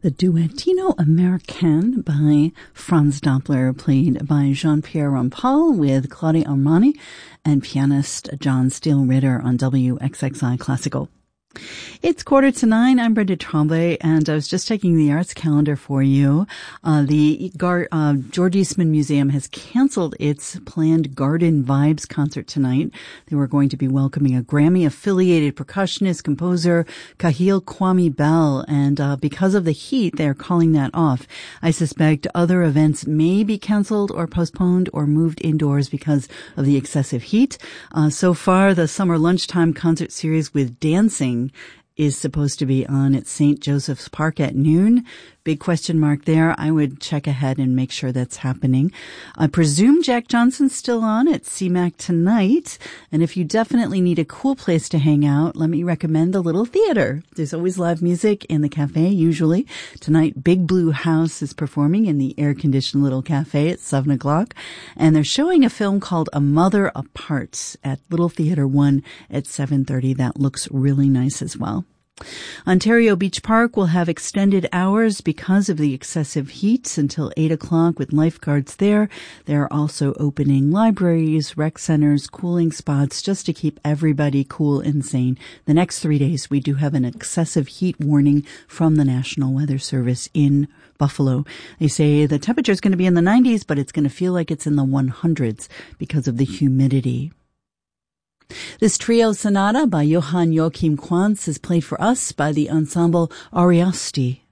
The Duettino Americain by Franz Doppler, played by Jean-Pierre Rampal with Claudia Armani and pianist John Steele Ritter on WXXI Classical. It's 8:45. I'm Brenda Tremblay, and I was just checking the arts calendar for you. The George Eastman Museum has canceled its planned Garden Vibes concert tonight. They were going to be welcoming a Grammy-affiliated percussionist, composer, Cahill Kwame Bell, and because of the heat, they're calling that off. I suspect other events may be canceled or postponed or moved indoors because of the excessive heat. So far, the summer lunchtime concert series with dancing is supposed to be on at St. Joseph's Park at noon. Big question mark there. I would check ahead and make sure that's happening. I presume Jack Johnson's still on at CMAC tonight. And if you definitely need a cool place to hang out, let me recommend the Little Theater. There's always live music in the cafe, usually. Tonight, Big Blue House is performing in the air-conditioned little cafe at 7 o'clock. And they're showing a film called A Mother Apart at Little Theater 1 at 7:30. That looks really nice as well. Ontario Beach Park will have extended hours because of the excessive heat until 8 o'clock with lifeguards there. They're also opening libraries, rec centers, cooling spots just to keep everybody cool and sane. The next 3 days, we do have an excessive heat warning from the National Weather Service in Buffalo. They say the temperature is going to be in the 90s, but it's going to feel like it's in the 100s because of the humidity. This trio sonata by Johann Joachim Quantz is played for us by the ensemble Ariosti.